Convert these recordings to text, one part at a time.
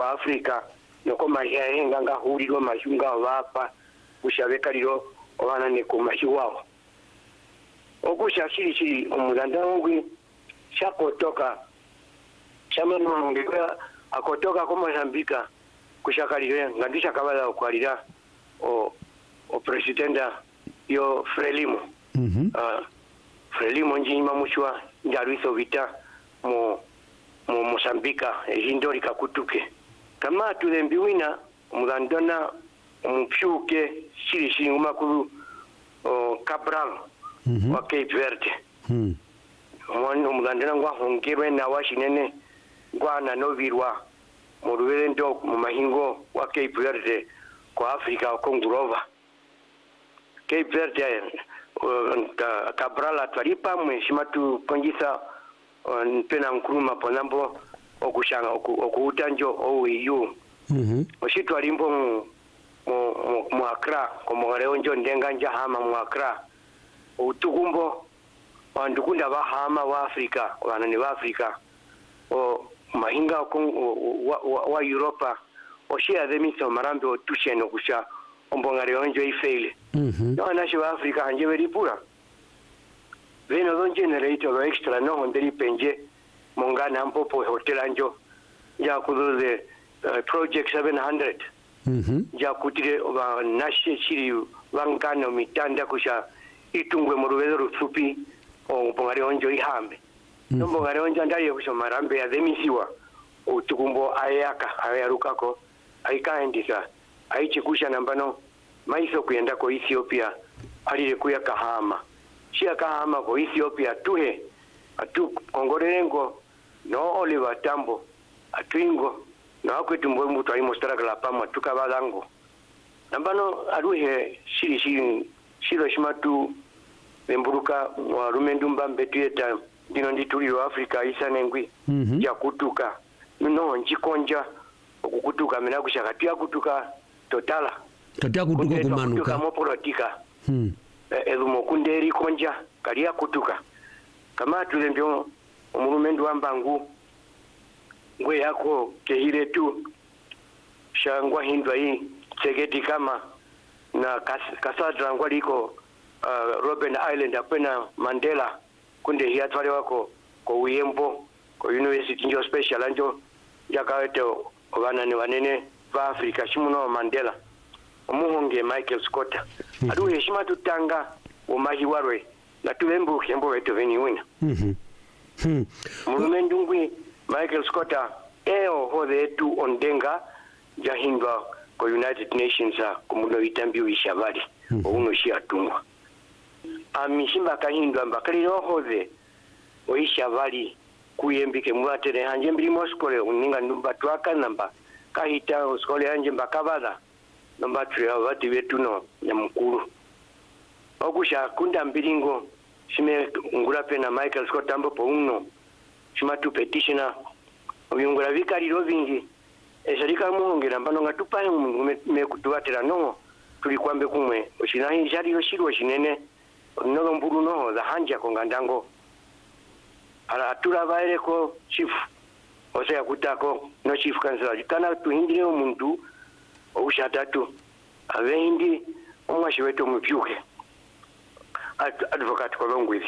wa Afrika noko mahenga nga huliro mashunga wapa kushabeka liro obana ne ku mashiwao okushashiri shiri omulanda ngwi shakotoka chama nongeka akotoka ko Mozambika kushakalire ngandisha kabala okwalira o presidenta yo Frelimo Frelimo njima mushwa njaruiso vita mo Mozambika ejindori kakutuke kama tulembiwina mudandona mpyuke shiri makuru Cabral wa Cape Verde mwana mudandona ngwa hongirwe na washinene ngwa na novirwa mu ruberendo mu mahingo wa Cape Verde kwa Afrika okongurova Cape Verde Cabral atwalipa mweshimatu konjisa pena nkuruma ponambo okushanga okuutanjo OEU oshitwa alimbo mu Accra komo leonjo ndenganja hama mu Accra utukumbo wandukunda bahama wa Afrika wanani wa Afrika mahinga wa Europa oshia demiso marambe otusheno kusha ombongare onjo ifeile no nashi wa Afrika hanje veripura veno don generator extra no onderi penje mongana ampopo hotel anjo ya kuduze project 700 ya kutire oba nashi chiri wangano mitanda kusha itungwe mu rubezo rutsupi ombongare onjo ihambe nombongare onjo ndari kusha marambe ya demisiwa utukumbo ayarukako aikaendisa aichikusha nambano maiso kuyenda ko Ethiopia alire kuya Kahama shia Kahama ko Ethiopia tuhe atu kongorengo no Oliver Tambo atuingo no akwetumbo mbuto ali mostara pamwa tukabalango nambano aruhe shiro shimatu emburuka wa rumendumba mbetuyeta dino ndituliro Afrika isanengwi ya kutuka no njikonja okukutuka mina kushaka tia kutuka totala kutuka kumanuka kama politika elumo kunderi konja kalia kutuka kama tulembyo omulumendu wambangu ngwe yako kehire tu shangwa hindwa hii segeti kama na kasadra ngwa liko Robben Island apena Mandela kunde hiatwale wako ko Uyembo ko University njo special anjo yakawete obana wanene va Afrika shimuno Mandela omuhonge Michael Scott adu heshima tutanga omahi warwe na tulembu kembo wetu veniwina mulumendungwi Michael Scott hode tu ondenga jahindwa ko United Nations kumuno itambiu ishabali uno shiatungwa amishimba kahindwa mbakaliro hode oishabali kuyembike mwatere hanje mbili moskole uninga numba twaka namba kahita oskole hanje mbakabada namba tuya wati wetu no ya mkuru okusha kunda mbilingo shime ngula pena Michael Scott ambapo uno shima tu petitioner oyungula vikaliro vingi esharika muhongera mbano ngatupaye me kutuatera no tulikwambe kumwe oshinahi shari yoshiro shinene no mburu no za hanja kongandango ala atula baile ko chief osea kutako no chief kansala kana tuhindire omuntu oushatatu ave hindi omwashi wetu mupyuke advocate kolongwizi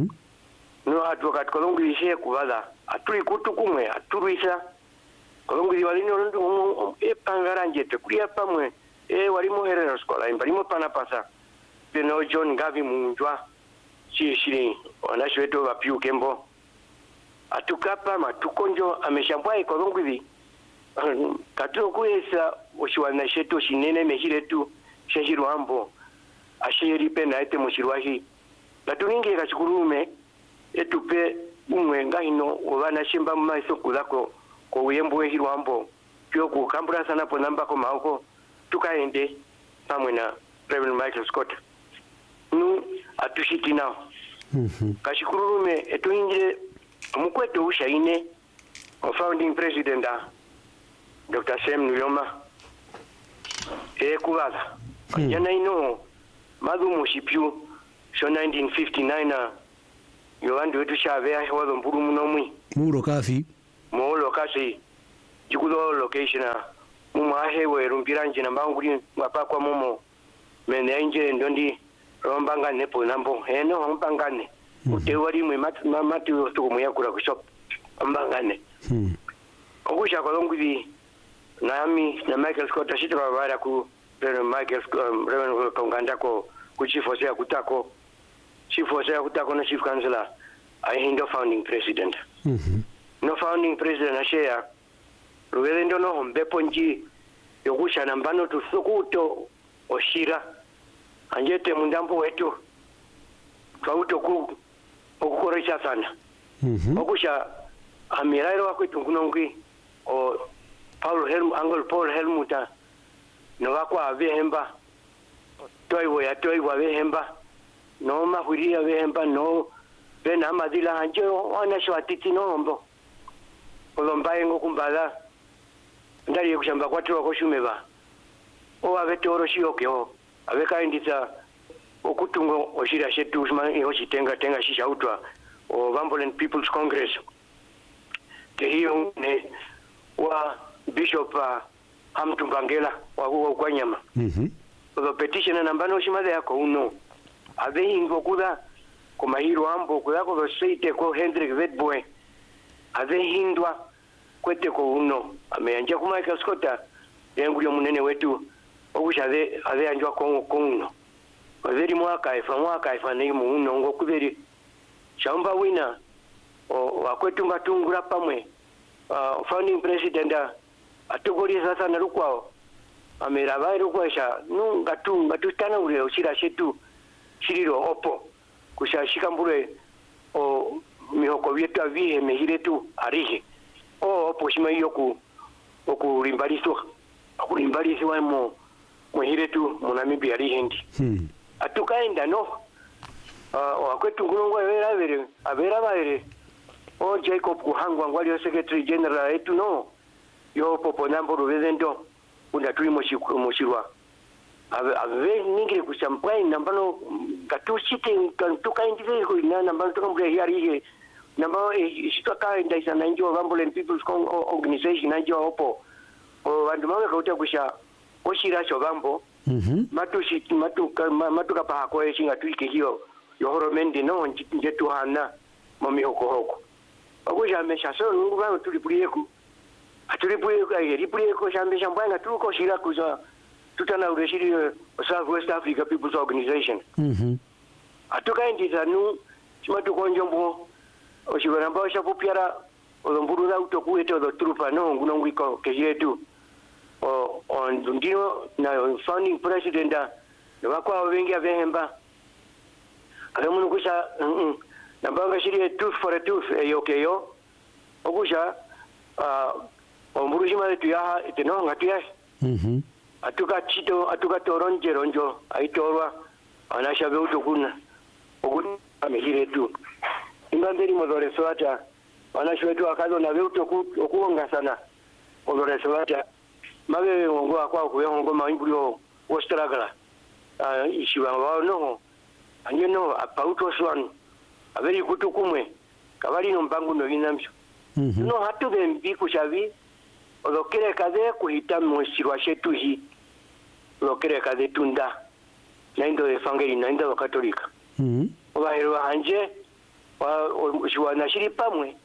no advocate kolongwizi she kubala atuli kutukumwe atulisa kolongwizi walino ndo epangaranje te kulia pamwe walimo herero skola imbalimo pana pasa peno John Ngavi munjwa shiri wanashi wetu wapyuke mbo atukapa matukonjo ameshambwa ikolongwizi katiro kuesa oshiwana sheto shinene mehiretu shehiro ambo asheri pena ete mushirwahi batuninge kachikurume etupe umwe ngahino obana shimba maiso kuzako ko Uyembo wehiro ambo pyo kukambura sana po namba ko mauko tukaende pamwe na Reverend Michael Scott nu atushikina kachikurume etuingire mukweto ushaine founding president Dr. Sam Nujoma kubaza yana ino madumo shipyu so 1959 yowandu wetu shavea hwazo mburu munomwi mulo kafi mulo kasi jikulo location muma hewe rumbiranje na mbanguri ngapa kwa momo mene inje ndondi rombanga nepo nambo eno mbangane utewari mwe matu tukumya kura kushop mbangane ogusha kwa longuvi nami na Michael Scott ashitwa bara ku Reverend Konganda ko chief osea kutako na chief councilor ahindo founding president no founding president ashare ruwendo no mbepo nji yogusha nambano tusukuto oshira anjete mundambo wetu twauto ku okukoresha sana ogusha amirairo wakwetu kunongwi o Paul Helmuta no wakwa avehemba toiwa avehemba no mahuria avehemba no bena madila hanjo wana shwatiti no mbo olombaye ngokumbala ndali kushamba kwatu wakoshumeba o avetoro shiokeo avekaindisa okutungo oshira shetu tenga shishautwa o Vamboland People's Congress ke hiyo ne wa Bishop Hamtumbangela wa Kwanyama the petition nambano shimade yako uno avehingo kuda komahiro ambo kuda ko seite ko Hendrik Wetboy avehindwa kwete ko uno ameanja kuma Michael Scott yangu ya munene wetu ogusha ave anjwa ko uno wazeri mwaka ifa ne mu uno ngo kuberi shamba wina o akwetu matungura pamwe founding president atugori sasa narukwao amerabai rukwesha ngatu tana ule ushira shetu shiriro opo kushashika mbure o mihoko vyetu avihe mehiretu arihe o opo shima yoku okurimbariswa mo muhiretu munamibia arihendi atukaenda no wakwetu ngulongo avera baire o Jacob Kuhangwa ngwali secretary general etu no yo popo nambo ruvezendo unda tuli moshirwa ave ningire kushampai nambano gatushite kantuka individual ko ina nambano tukambre yari nambano shitaka ndaisa nanjo Vamboland People's Organization nanjo opo o vandu manga kauta kusha oshira sho vambo matuka pa ko eshinga tuike hiyo yohoromendi no njetu hana mami hoko okusha mesha so nungu vangu tulipulieko aturipulieko shambe shambanga tuko shira kuza tutana ureshiri South West Africa People's Organization atukaindiza nu chimatu konjombo oshibana mbao shapupiara odomburu da utokuete odotrupa no ngunongwiko kejetu o ndino na founding president wakwa wengi avehemba akamuntu kusha nambanga shiri tooth for a tooth yokeyo okusha omburushima letu yaha iteno ngatu yahe atuka toronjo aitorwa anashabe utokuna okuna amehire tu ingamberi modoreso ata anashwetu akazo na utoku okuonga sana modoreso ata mabe ngo akwa kuyengo maimbulyo ostragala ishiwa wao no anyeno apauto swan aberi kutukumwe kabali no mbangu no binamsho no hatu bembi kushavi olokere kade kuhita mwishirwa shetu hi olokere kade tunda naindo evangeli naindo wakatolika obahero hanje wa nashiri pamwe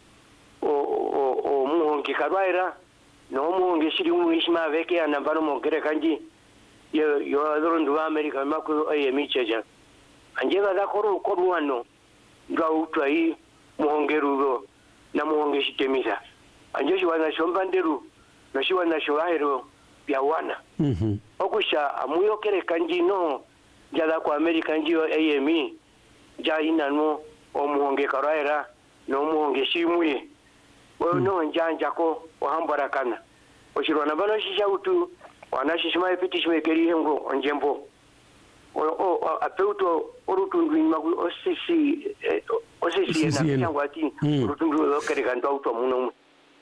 o muhongi karwaira no muhongi shiri mwishima veke anambano mongere kanji yo adorundu wa America mako ayemi cheja anje bada koruano ndo utwa hii muhongerugo na muhonge shitemisa anje shiwana shombanderu na shiwana shoahero byawana okusha amuyokere kanji no jada kwa America njiyo AME jaina no omuhonge karaira no muhonge shimwe no njanja ko ohambarakana oshirwana bano shisha utu wanashishima epitishwe keri hengo onjembo apeuto orutundu magu osisi na changwati orutundu lokere kanto auto muno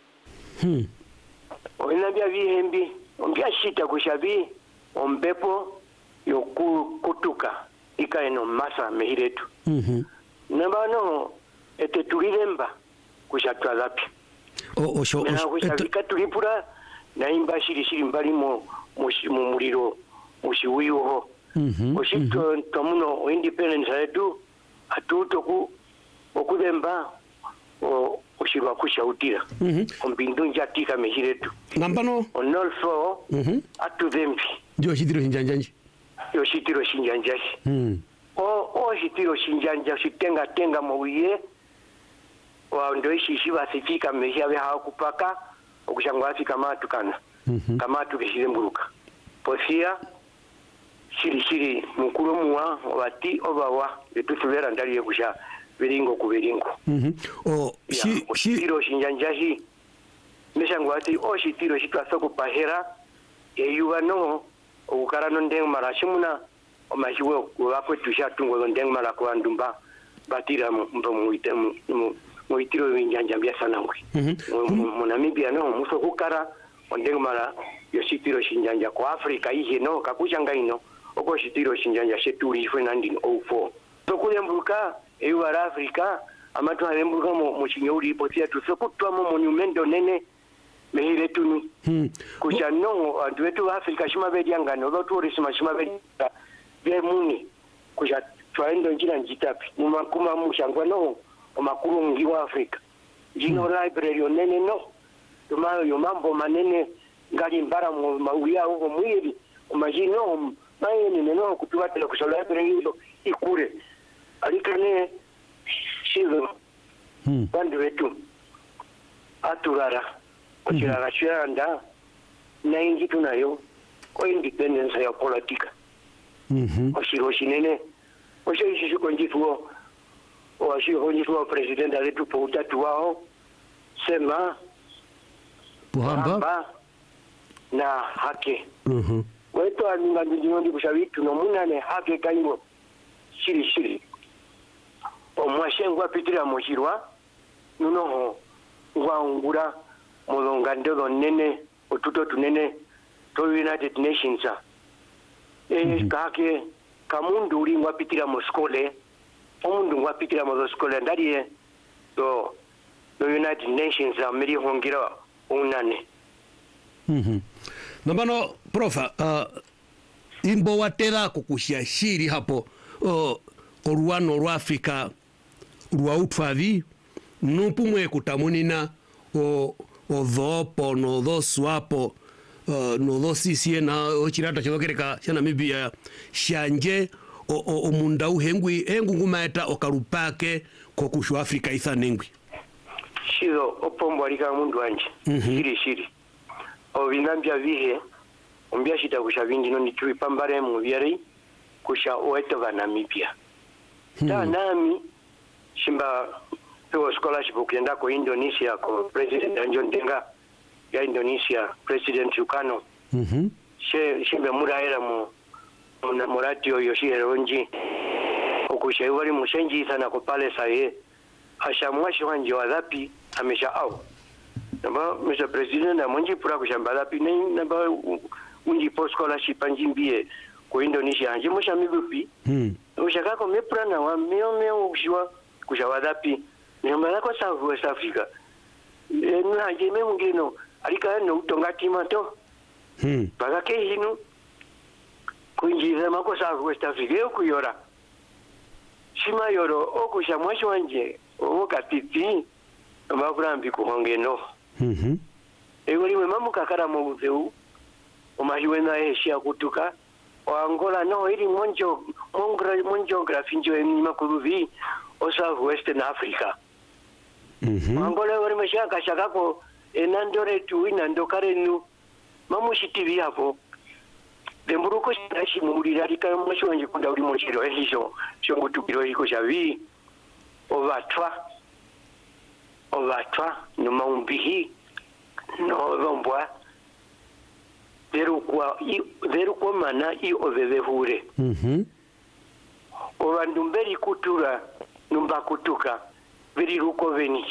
oinambia vihembi ombia shita kushabi ombepo yokutuka ikaeno masa mehiretu nabano etetulilemba kushatwa lapi kushabika tulipura naimba shiri mbali mu muliro mushiwiho oshito tomuno independence yetu atuto okudemba oshirwa kushautira ombindu njatika mehiretu ngambano onolfo atudembi ndio shitiro shinjanjanji yo shitiro shinjanjashi shitiro shinjanja shitenga muwiye wa ndo ishi basifika mehia be hakupaka okushangwa afika matukana kama tukishire mburuka posia shiri mukuru muwa wati obawa betusubera ndaliye kusha biringo kubiringo shitiro shinjanjashi meshangwa ati shitiro shitwasoko pahera eyuba no okukarano ndeng marashimuna omashiwe wakwe tushatungo ndeng mara kwa ndumba batira mu itiro winjanja bya sanangwe mu Namibia no muso kukara ndeng mara yo shitiro shinjanja kwa Afrika ihe no kakushanga ino oko shitiro shinjanja sheturi ife nandi 04 to kuyembuka eyuba Afrika amatu alembuka mu chinyori potia tusokutwa mu monumento nene mehire tunu kuja no andu wetu Afrika shimabedi angano lotu shimabedi bemuni kuja twaendo njira njitapi mumakuma mushangwa no omakuru ngi wa Afrika jino library onene no tumayo yo mambo manene ngali mbara mu mawia huko mwiri umajino mayeni neno kutuwatela ku library hizo ikure alikane shizo bandu wetu aturara kuchira chanda na ingi tunayo ko independence ya politika oshiro shinene oshishi konjituo oshiro president aletu potatu wao sema Buhamba na hake wetu aninga ndiyondi kushawitu no munane hake kaingo shiri omwashengwa pitira moshirwa nuno ngwangura mulonga ndogo nene otuto tunene to United Nations kake kamundu uri ngwapitira mu skole omundu ngwapitira mu skole ndaliye do United Nations amiri hongira unane nambano profa imbo watera kukushashiri hapo oruano rwa Afrika rwa utfavi nupumwe kutamunina odhopo nodhoswapo nodhosisie na ochirata chokereka cha Namibia shanje omunda uhengu ngumaeta okarupake kokushu Afrika ithanengwi shizo opombo alika mundu wanje shiri obinambya bihe ombya shita kusha bindi no nitui pambare mu byari kusha oeto ba Namibia nami shimba pewa scholarship ukienda ko Indonesia ko President John Tenga ya Indonesia President Sukarno shimbe muraera mu radio Yoshihiro Onji okusha wali mushenji sana ko pale saye hashamwashi wanje wadhapi amesha au namba Mr. President na munji pura kushamba dhapi namba unji post scholarship anjimbie ko Indonesia anje musha mibupi ushakako mepra na wa meo kushwa kushawadhapi nyamala kwa South West Africa na jeme mungeno alika no utongati mato bagake hinu kunjiza mako South West Africa okuyora shima yoro okusha mwashi wanje okatiti amakurambi kuhongeno egoli we mamukakara mu buzeu omahiwe na Asia kutuka Angola no iri mongeography njo emima kuruvi o South Western Africa Angola wari mashaka shakako enandore tuina ndokarenu mamushitivi hapo demburuko shashi murira rika mwashonje kunda uri mochiro ehisho shongutukiro hiko shavi ovatwa no maumbihi no rombwa verukwa mana i ovevehureovandumberi kutura numba kutuka veri ruko veni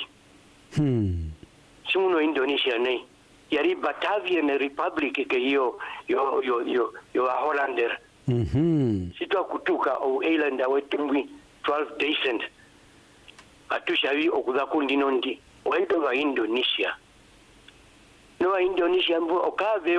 simuno Indonesia nei yari Batavian Republic ke yo Hollander sitwa kutuka o island awetumbi 12 decent atushavi okuza kundi nondi waito wa Indonesia no wa Indonesia mbu okave